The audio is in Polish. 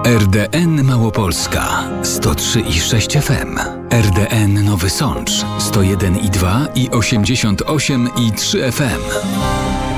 RDN Małopolska 103,6 FM, RDN Nowy Sącz 101,2 i 88,3 FM.